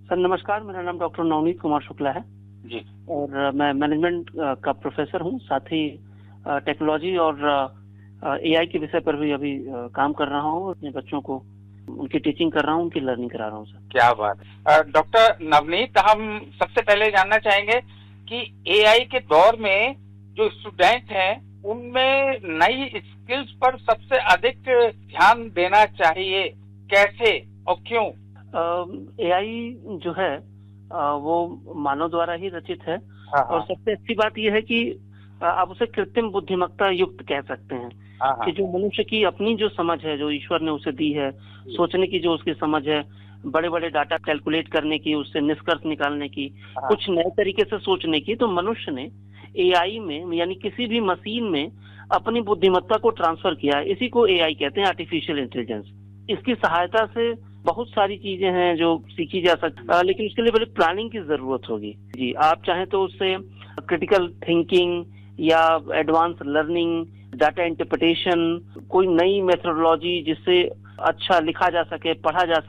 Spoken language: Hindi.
सर नमस्कार, मेरा नाम डॉक्टर नवनीत कुमार शुक्ला है जी। और मैं मैनेजमेंट का प्रोफेसर हूँ। साथ ही टेक्नोलॉजी और एआई के विषय पर भी अभी काम कर रहा हूँ। अपने बच्चों को उनकी टीचिंग कर रहा हूँ, उनकी लर्निंग करा रहा हूँ सर। क्या बात है डॉक्टर नवनीत, हम सबसे पहले जानना चाहेंगे कि एआई के दौर में जो स्टूडेंट हैं उनमें नई स्किल्स पर सबसे अधिक ध्यान देना चाहिए, कैसे और क्यों? एआई जो है वो मानव द्वारा ही रचित है। हाँ, और सबसे अच्छी बात यह है कि आप उसे कृत्रिम बुद्धिमत्ता युक्त कह सकते हैं। हाँ, कि जो मनुष्य की अपनी जो समझ है, जो ईश्वर ने उसे दी है, सोचने की जो उसकी समझ है, बड़े बड़े डाटा कैलकुलेट करने की, उससे निष्कर्ष निकालने की, हाँ। कुछ नए तरीके से सोचने की, तो मनुष्य ने एआई में यानी किसी भी मशीन में अपनी बुद्धिमत्ता को ट्रांसफर किया है। इसी को एआई कहते हैं, आर्टिफिशियल इंटेलिजेंस। इसकी सहायता से बहुत सारी चीजें हैं जो सीखी जा सकती है, लेकिन उसके लिए बड़ी प्लानिंग की जरूरत होगी। जी, आप चाहें तो उससे क्रिटिकल थिंकिंग या एडवांस लर्निंग, डाटा इंटरप्रिटेशन, कोई नई मेथोडोलॉजी जिससे अच्छा लिखा जा सके, पढ़ा जा सके,